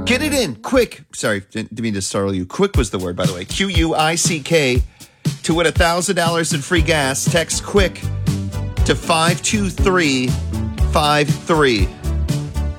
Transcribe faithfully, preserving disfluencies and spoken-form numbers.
Get it in, quick. Sorry, didn't mean to startle you. Quick was the word, by the way. Q U I C K. To win one thousand dollars in free gas, text QUICK to five two three five three.